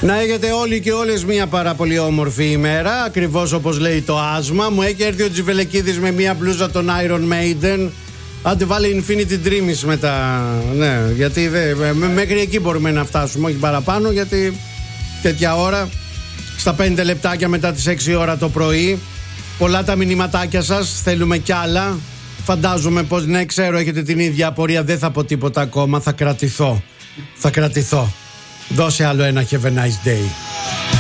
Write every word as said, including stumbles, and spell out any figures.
Να έχετε όλοι και όλες μια πάρα πολύ όμορφη ημέρα. Ακριβώς όπως λέει το άσμα. Μου έχει έρθει ο Τζιβελεκίδης με μια μπλούζα των Iron Maiden. Άντε βάλε Infinity Dreams μετά. Ναι, γιατί δε, μέχρι εκεί μπορούμε να φτάσουμε, όχι παραπάνω, γιατί τέτοια ώρα, στα πέντε λεπτάκια μετά τις έξι ώρα το πρωί. Πολλά τα μηνυματάκια σας, θέλουμε κι άλλα. Φαντάζομαι πως, ναι, ξέρω, έχετε την ίδια απορία. Δεν θα πω τίποτα ακόμα, θα κρατηθώ. Θα κρατηθώ. Δώσε άλλο ένα Have a nice day.